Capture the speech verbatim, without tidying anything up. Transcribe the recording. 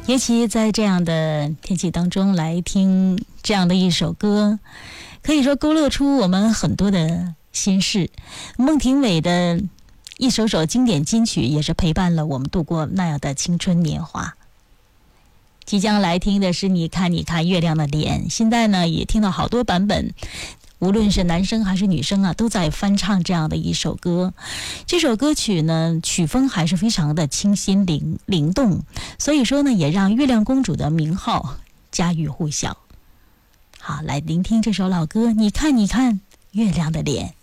尤其在这样的天气当中来听这样的一首歌，可以说勾勒出我们很多的心事。孟庭苇的一首首经典金曲也是陪伴了我们度过那样的青春年华。即将来听的是你看你看月亮的脸，现在呢也听到好多版本，无论是男生还是女生啊，都在翻唱这样的一首歌。这首歌曲呢，曲风还是非常的清新灵灵动，所以说呢，也让月亮公主的名号家喻户晓。好，来聆听这首老歌，你看你看月亮的脸。